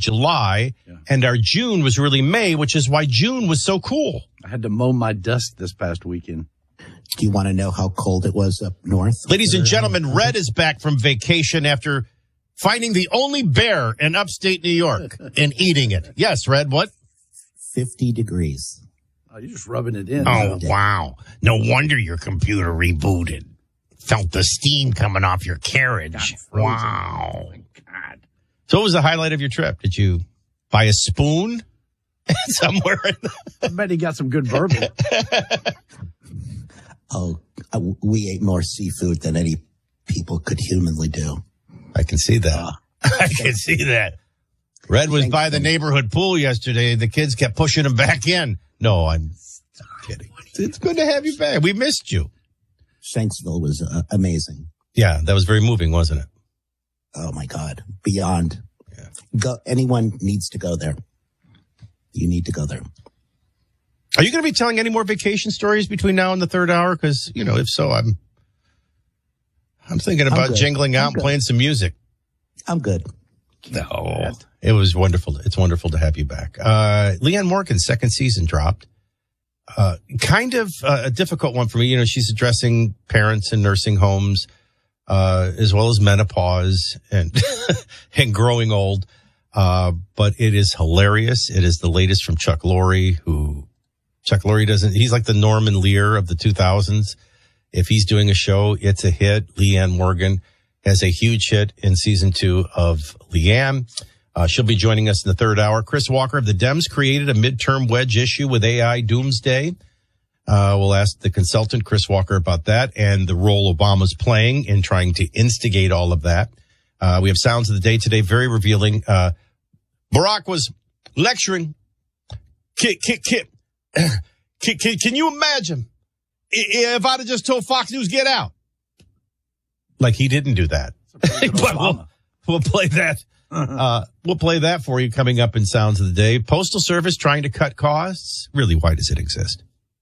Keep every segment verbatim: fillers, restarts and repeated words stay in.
July, yeah. and our June was really May, which is why June was so cool. I had to mow my dust this past weekend. Do you want to know how cold it was up north? Ladies and gentlemen, Red is back from vacation after finding the only bear in upstate New York and eating it. Yes, Red, what? fifty degrees. Oh, you're just rubbing it in. Oh, wow. No wonder your computer rebooted. Felt the steam coming off your carriage. Wow. Oh, my God. So what was the highlight of your trip? Did you buy a spoon somewhere? I bet he got some good bourbon. Oh, we ate more seafood than any people could humanly do. I can see that. Uh, I can see that. Red was by the neighborhood pool yesterday, and the kids kept pushing him back in. No, I'm kidding. It's good to have you back. We missed you. Shanksville was uh, amazing. Yeah, that was very moving, wasn't it? Oh, my God. Beyond. Yeah. Go. Anyone needs to go there. You need to go there. Are you going to be telling any more vacation stories between now and the third hour? Because, you know, if so, I'm I'm thinking about I'm jingling out I'm and good. playing some music. I'm good. No, it was wonderful. It's wonderful to have you back. Uh, Leanne Morgan's second season dropped. Uh, kind of uh, a difficult one for me. You know, she's addressing parents in nursing homes, uh, as well as menopause and, and growing old. Uh, but it is hilarious. It is the latest from Chuck Lorre, who Chuck Lorre doesn't, he's like the Norman Lear of the two thousands. If he's doing a show, it's a hit. Leanne Morgan has a huge hit in season two of Leanne. Uh, she'll be joining us in the third hour. Chris Walker of the Dems created a midterm wedge issue with A I doomsday. Uh, we'll ask the consultant, Chris Walker, about that and the role Obama's playing in trying to instigate all of that. Uh, we have sounds of the day today, very revealing. Uh, Barack was lecturing. Can, can, can, can, can, can you imagine if I'd have just told Fox News, get out? Like he didn't do that. But we'll, we'll play that. Uh, we'll play that for you coming up in Sounds of the Day. Postal Service trying to cut costs. Really, why does it exist?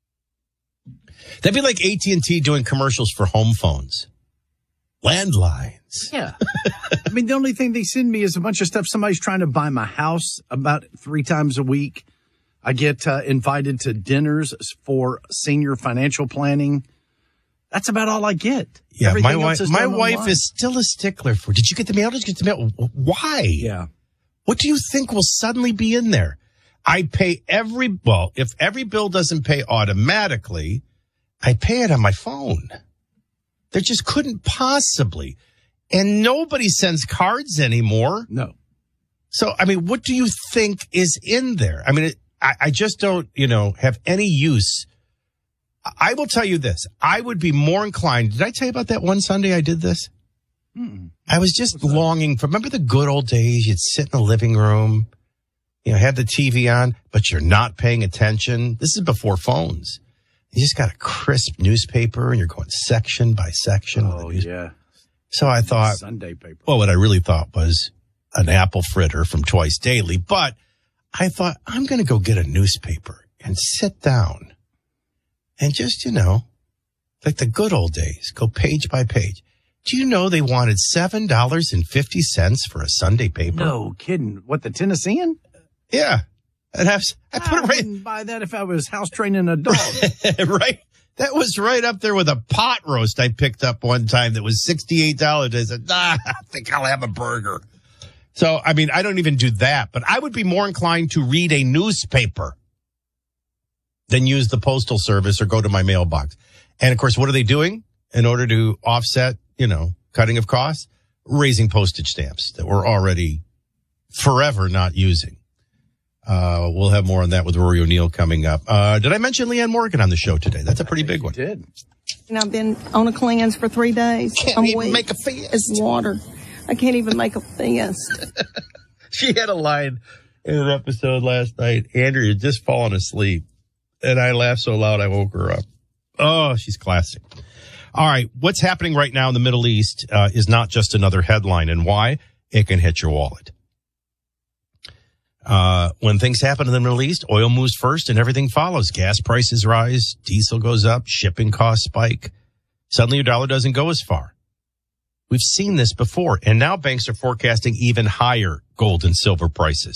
That'd be like A T and T doing commercials for home phones. Landlines. Yeah. I mean, the only thing they send me is a bunch of stuff. Somebody's trying to buy my house about three times a week. I get uh, invited to dinners for senior financial planning. That's about all I get. Yeah, Everything my wife, my wife online. is still a stickler for, did you get the mail? Did you get the mail? Why? Yeah. What do you think will suddenly be in there? I pay every, well, if every bill doesn't pay automatically, I pay it on my phone. There just couldn't possibly. And nobody sends cards anymore. No. So, I mean, what do you think is in there? I mean, it, I, I just don't, you know, have any use. I will tell you this. I would be more inclined. Did I tell you about that one Sunday I did this? Mm-mm. I was just What's longing for, remember the good old days? You'd sit in the living room, you know, had the T V on, but you're not paying attention. This is before phones. You just got a crisp newspaper and you're going section by section. Oh, yeah. So I thought, Sunday paper. Well, what I really thought was an apple fritter from Twice Daily. But I thought, I'm going to go get a newspaper and sit down. And just, you know, like the good old days, go page by page. Do you know they wanted seven dollars and fifty cents for a Sunday paper? No kidding. What, the Tennessean? Yeah. I'd have, I put I it right. wouldn't buy that if I was house training a dog. Right. That was right up there with a pot roast I picked up one time that was sixty-eight dollars. I said, nah, I think I'll have a burger. So, I mean, I don't even do that, but I would be more inclined to read a newspaper than use the postal service or go to my mailbox. And of course, what are they doing in order to offset, you know, cutting of costs? Raising postage stamps that we're already forever not using. Uh, we'll have more on that with Rory O'Neill coming up. Uh, did I mention Leanne Morgan on the show today? That's a pretty big one. You did. And I've been on a cleanse for three days. Can't I'm even weak. make a fist. It's water. I can't even make a fist. She had a line in an episode last night. Andrea had just fallen asleep. And I laughed so loud I woke her up. Oh, she's classic. All right. What's happening right now in the Middle East uh, is not just another headline. And why? It can hit your wallet. Uh, when things happen in the Middle East, oil moves first and everything follows. Gas prices rise, diesel goes up, shipping costs spike. Suddenly your dollar doesn't go as far. We've seen this before. And now banks are forecasting even higher gold and silver prices.